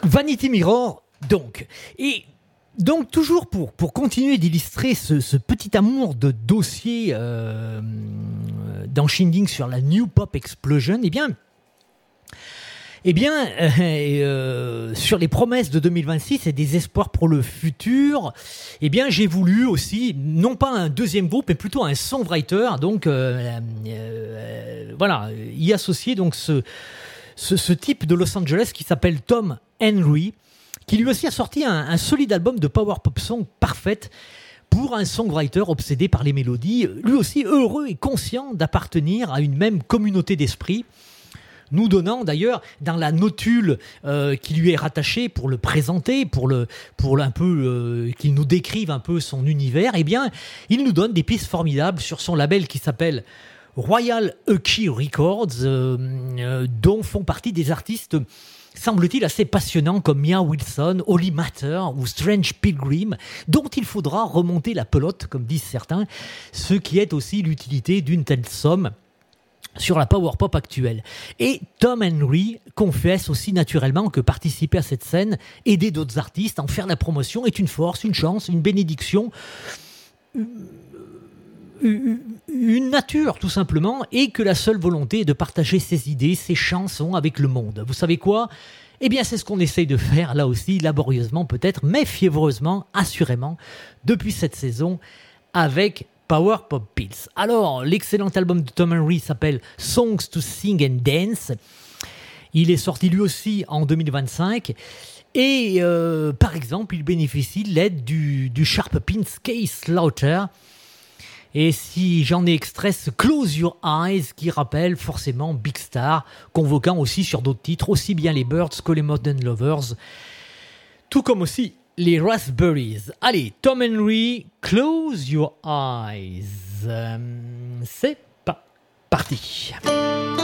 Vanity Mirror, donc. Et donc, toujours pour continuer d'illustrer ce petit amour de dossier dans Shinding sur la New Pop Explosion, sur les promesses de 2026 et des espoirs pour le futur, j'ai voulu aussi, non pas un deuxième groupe, mais plutôt un songwriter, donc y associer donc ce type de Los Angeles qui s'appelle Tom Henry, qui lui aussi a sorti un solide album de power pop song parfaite pour un songwriter obsédé par les mélodies, lui aussi heureux et conscient d'appartenir à une même communauté d'esprit, nous donnant d'ailleurs dans la notule qui lui est rattachée pour le présenter, pour un peu qu'il nous décrive un peu son univers, il nous donne des pistes formidables sur son label qui s'appelle Royal Oak Records, dont font partie des artistes semble-t-il assez passionnants comme Mia Wilson, Holly Matter ou Strange Pilgrim, dont il faudra remonter la pelote, comme disent certains, ce qui est aussi l'utilité d'une telle somme sur la power pop actuelle. Et Tom Henry confesse aussi naturellement que participer à cette scène, aider d'autres artistes, en faire la promotion est une force, une chance, une bénédiction, une nature tout simplement, et que la seule volonté est de partager ses idées, ses chansons avec le monde. Vous savez quoi ? C'est ce qu'on essaye de faire là aussi, laborieusement peut-être, mais fiévreusement, assurément, depuis cette saison avec Power Pop Pills. Alors, l'excellent album de Tom Henry s'appelle Songs to Sing and Dance. Il est sorti lui aussi en 2025. Et par exemple, il bénéficie de l'aide du Sharp Pins Case Slaughter. Et si j'en ai extrait ce Close Your Eyes qui rappelle forcément Big Star, convoquant aussi sur d'autres titres, aussi bien les Birds que les Modern Lovers, tout comme aussi les Raspberries. Allez, Tom Henry, Close Your Eyes. C'est parti.